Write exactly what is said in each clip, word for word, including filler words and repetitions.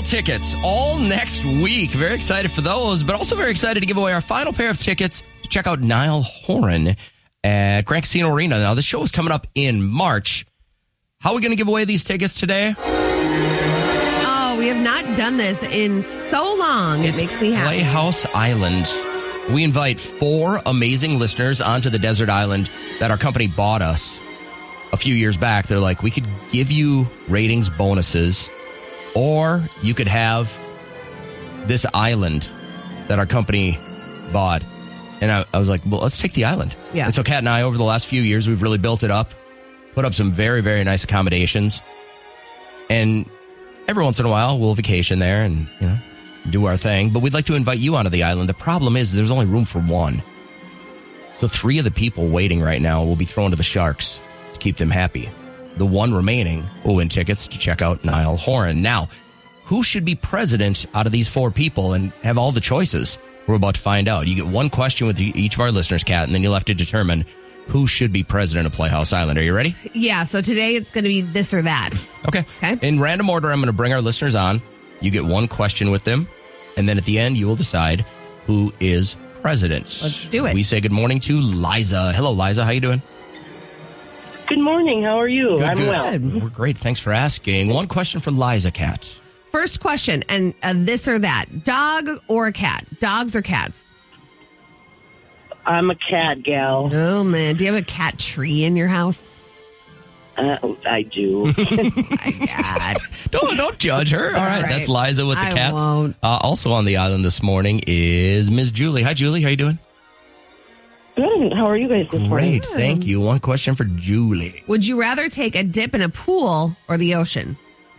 tickets all next week. Very excited for those, but also very excited to give away our final pair of tickets to check out Niall Horan at Grand Casino Arena. Now, the show is coming up in March. How are we going to give away these tickets today? Oh, we have not done this in so long. It's it makes me happy. Playhouse Island. We invite four amazing listeners onto the desert island that our company bought us a few years back. They're like, we could give you ratings bonuses, or you could have this island that our company bought. And I, I was like, well, let's take the island. Yeah. And so Kat and I, over the last few years, we've really built it up, put up some very, very nice accommodations. And every once in a while, we'll vacation there and, you know, do our thing. But we'd like to invite you onto the island. The problem is there's only room for one. So three of the people waiting right now will be thrown to the sharks to keep them happy. The one remaining will win tickets to check out Niall Horan. Now, who should be president out of these four people and have all the choices? We're about to find out. You get one question with each of our listeners, Kat, and then you'll have to determine who should be president of Playhouse Island. Are you ready? Yeah, so today it's going to be this or that. Okay. Okay. In random order, I'm going to bring our listeners on. You get one question with them, and then at the end, you will decide who is president. Let's do it. We say good morning to Liza. Hello, Liza. How you doing? Good morning. How are you? Good, I'm good. well. We're great. Thanks for asking. One question for Liza, Kat. First question, and uh, this or that. Dog or cat? Dogs or cats? I'm a cat gal. Oh, man. Do you have a cat tree in your house? Uh, I do. My God. Don't don't judge her. All right, right. that's Liza with the I cats. won't. Uh, also on the island this morning is Miz Julie. Hi, Julie. How you doing? Good. How are you guys this morning? Great. Thank you. One question for Julie. Would you rather take a dip in a pool or the ocean?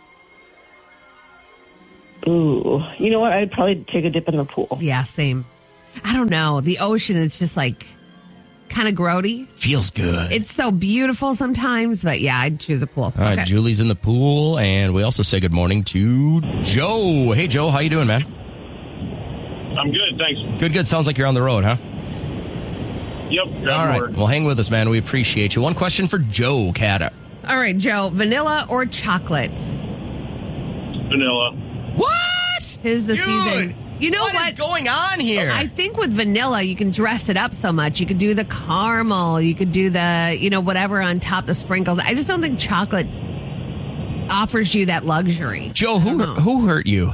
Ooh. You know what? I'd probably take a dip in the pool. Yeah, same. I don't know. The ocean is just like kind of grody. Feels good. It's so beautiful sometimes, but yeah, I'd choose a pool. All right, Okay. Julie's in the pool, and we also say good morning to Joe. Hey, Joe, how you doing, man? I'm good, thanks. Good, good. Sounds like you're on the road, huh? Yep. All right. Well, hang with us, man. We appreciate you. One question for Joe, Kat. All right, Joe, vanilla or chocolate? Vanilla. What? Tis the Dude, season. You know what what? is going on here? I think with vanilla, you can dress it up so much. You could do the caramel. You could do the, you know, whatever on top, the sprinkles. I just don't think chocolate offers you that luxury. Joe, who I don't know. who hurt you?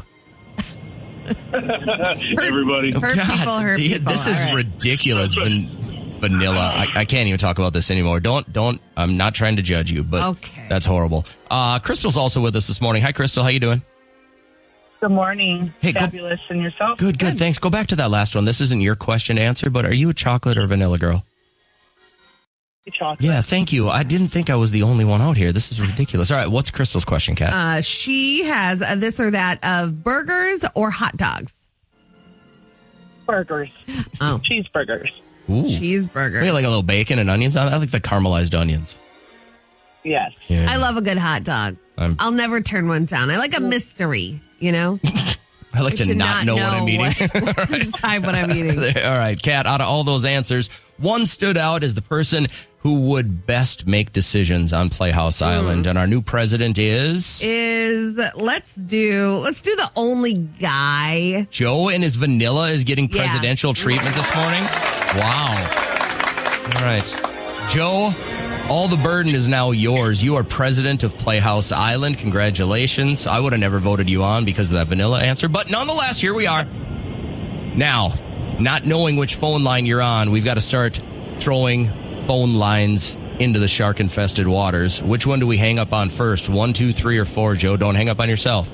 Everybody. Hurt people, hurt the- people. This is All right. ridiculous. Van- vanilla. I, I can't even talk about this anymore. Don't, don't. I'm not trying to judge you, but Okay. that's horrible. Uh, Crystal's also with us this morning. Hi, Crystal. How you doing? Good morning. Hey, go- Fabulous. And yourself? Good, good. Thanks. Go back to that last one. This isn't your question to answer, but are you a chocolate or vanilla girl? Chocolate. Yeah, thank you. I didn't think I was the only one out here. This is ridiculous. All right, what's Crystal's question, Kat? Uh, she has a this or that of burgers or hot dogs. Burgers. Oh, Cheeseburgers. Ooh. cheeseburger. Maybe like a little bacon and onions on it. I like the caramelized onions. Yes. Yeah. I love a good hot dog. I'm- I'll never turn one down. I like a mystery, you know? I like to, not, know, what I'm eating. What, to decide what I'm eating. All right, Kat, out of all those answers, one stood out as the person who would best make decisions on Playhouse Island. And our new president is Is let's do let's do the only guy. Joe, and his vanilla is getting Yeah. presidential treatment this morning. Wow. All right. Joe, all the burden is now yours. You are president of Playhouse Island. Congratulations. I would have never voted you on because of that vanilla answer. But nonetheless, here we are. Now, not knowing which phone line you're on, we've got to start throwing phone lines into the shark-infested waters. Which one do we hang up on first? One, two, three, or four, Joe? Don't hang up on yourself.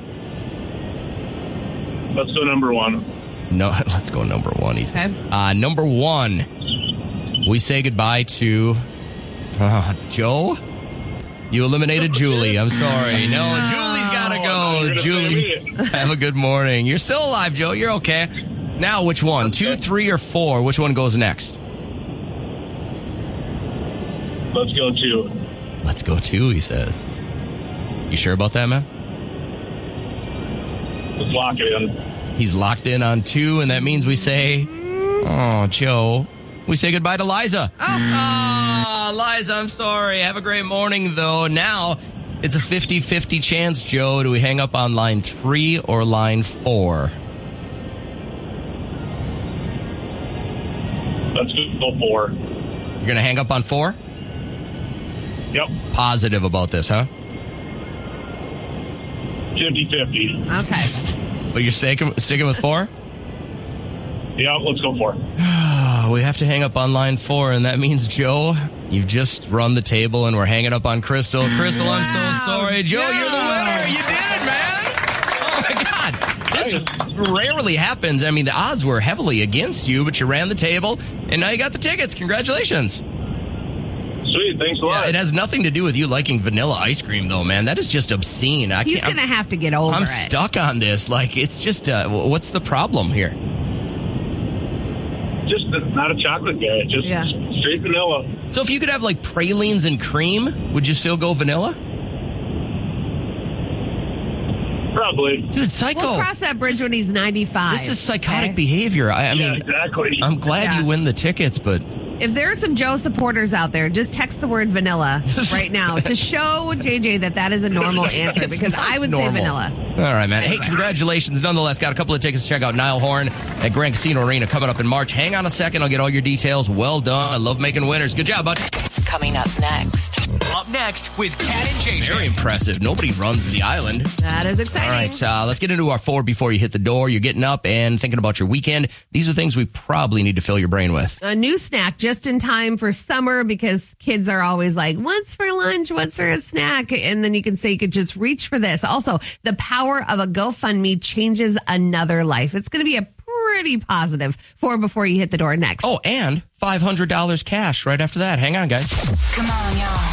Let's go number one. No, let's go number one. He says. Okay. Uh, number one, we say goodbye to uh, Joe. You eliminated Julie. I'm sorry. No, Julie's got to Oh, go. you're gonna Julie, say me. have a good morning. You're still alive, Joe. You're okay. Now, which one? Two, three, or four? Which one goes next? Let's go two. Let's go two, he says. You sure about that, man? Let's lock it in. He's locked in on two, and that means we say, oh, Joe, we say goodbye to Liza. Oh, Liza, I'm sorry. Have a great morning, though. Now, It's a fifty-fifty chance, Joe. Do we hang up on line three or line four? Let's go four. You're going to hang up on four? Yep. Positive about this, huh? fifty-fifty. Okay. But you're sticking, sticking with four? Yeah, let's go four. We have to hang up on line four, and that means, Joe, you've just run the table, and we're hanging up on Crystal. Crystal, I'm so sorry. Joe, Joe. you're the winner. You did it, man. Oh, my God. This rarely happens. I mean, the odds were heavily against you, but you ran the table, and now you got the tickets. Congratulations. Sweet, thanks a lot. Yeah, it has nothing to do with you liking vanilla ice cream, though, man. That is just obscene. I He's can't, going to have to get over I'm it. stuck on this. Like, it's just, uh, what's the problem here? Just not a chocolate guy. Just Yeah. straight vanilla. So if you could have, like, pralines and cream, would you still go vanilla? Probably. Dude, it's psycho. We'll cross that bridge when he's ninety-five. This is psychotic okay? behavior. I, I Yeah, mean, exactly. I'm glad Yeah. you win the tickets, but If there are some Joe supporters out there, just text the word vanilla right now to show J J that that is a normal answer, It's because not I would normal. say vanilla. All right, man. Hey, congratulations. Nonetheless, got a couple of tickets to check out Niall Horan at Grand Casino Arena coming up in March. Hang on a second. I'll get all your details. Well done. I love making winners. Good job, bud. Coming up next. Up next with Cat and J J. Very impressive. Nobody runs the island. That is exciting. All right, uh, let's get into our four before you hit the door. You're getting up and thinking about your weekend. These are things we probably need to fill your brain with. A new snack just in time for summer, because kids are always like, what's for lunch? What's for a snack? And then you can say you could just reach for this. Also, the power of a GoFundMe changes another life. It's going to be a pretty positive for before you hit the door next. Oh, and five hundred dollars cash right after that. Hang on, guys. Come on, y'all.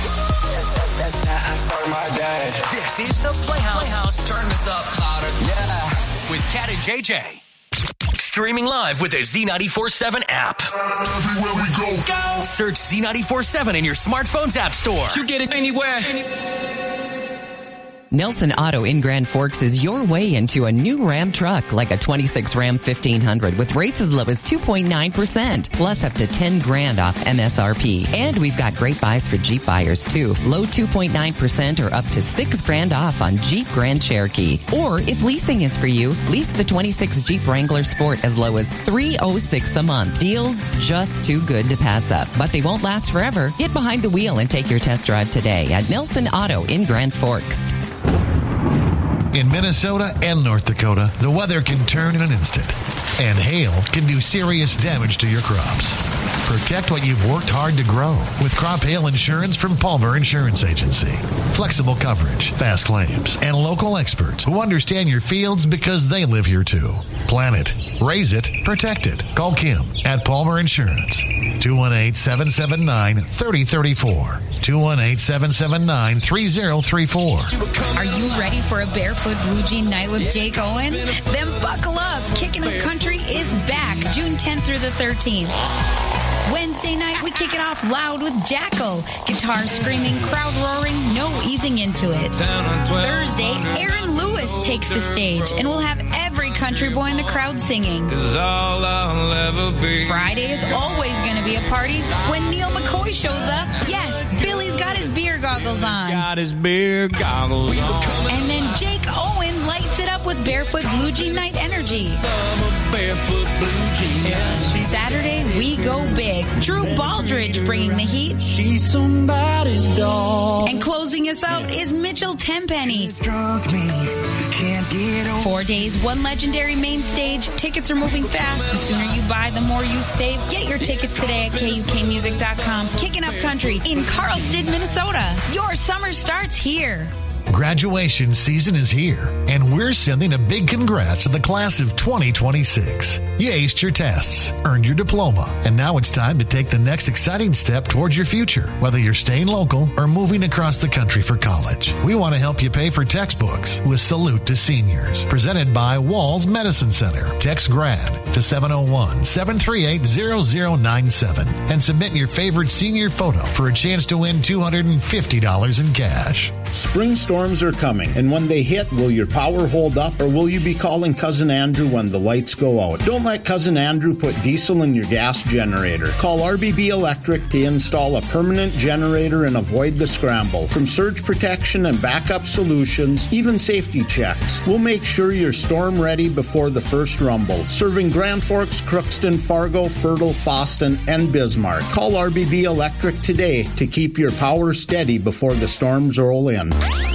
This is the Playhouse. Playhouse. Turn this up louder. Yeah. With Cat and J J. Streaming live with the Z ninety-four seven app. Everywhere we go. Go. Search Z ninety-four seven in your smartphone's app store. You get it anywhere. Nelson Auto in Grand Forks is your way into a new Ram truck, like a twenty-six Ram fifteen hundred with rates as low as two point nine percent, plus up to ten grand off M S R P. And we've got great buys for Jeep buyers too. Low two point nine percent or up to six grand off on Jeep Grand Cherokee. Or if leasing is for you, lease the twenty-six Jeep Wrangler Sport as low as three hundred six dollars a month. Deals just too good to pass up, but they won't last forever. Get behind the wheel and take your test drive today at Nelson Auto in Grand Forks. In Minnesota and North Dakota, the weather can turn in an instant, and hail can do serious damage to your crops. Protect what you've worked hard to grow with crop hail insurance from Palmer Insurance Agency. Flexible coverage, fast claims, and local experts who understand your fields because they live here too. Plan it, raise it, protect it. Call Kim at Palmer Insurance. two one eight, seven seven nine, three zero three four. two one eight, seven seven nine, three zero three four. Are you ready for a Barefoot Blue Jean night with Jake Owen? Then buckle up. Kicking Up Country is back June tenth through the thirteenth. Wednesday night, we kick it off loud with Jackal. Guitar screaming, crowd roaring, no easing into it. Thursday, Aaron Lewis takes the stage, and we'll have every country boy in the crowd singing. Friday is always going to be a party when Neil McCoy shows up. Yes, Billy's got his beer goggles on. Got his beer goggles on. And then Jake Owen lights it up with Barefoot Blue Jean Night Energy. Barefoot Blue Jean. Saturday, we go big. Drew Baldridge bringing the heat. She's somebody's dog. And closing us out is Mitchell Tenpenny. Drunk me, can't get over. Four days, one legendary main stage. Tickets are moving fast. The sooner you buy, the more you save. Get your tickets today at K U K music dot com. Kicking Up Country in Carlsted, Minnesota. Your summer starts here. Graduation season is here, and we're sending a big congrats to the class of twenty twenty-six. You aced your tests, earned your diploma, and now it's time to take the next exciting step towards your future, whether you're staying local or moving across the country for college. We want to help you pay for textbooks with Salute to Seniors, presented by Walls Medicine Center. Text GRAD to seven oh one, seven three eight, zero zero nine seven and submit your favorite senior photo for a chance to win two hundred fifty dollars in cash. Spring storms are coming, and when they hit, will your power hold up, or will you be calling Cousin Andrew when the lights go out? Don't let Cousin Andrew put diesel in your gas generator. Call R B B Electric to install a permanent generator and avoid the scramble. From surge protection and backup solutions, even safety checks, we'll make sure you're storm ready before the first rumble. Serving Grand Forks, Crookston, Fargo, Fertile, Foston, and Bismarck. Call R B B Electric today to keep your power steady before the storms roll in.